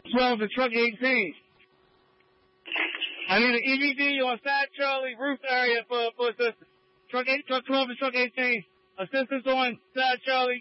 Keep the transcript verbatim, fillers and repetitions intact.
twelve to truck eighteen. I need an E V D on side Charlie roof area for, for assistance. Truck eight, truck twelve and truck eighteen. Assistance on side Charlie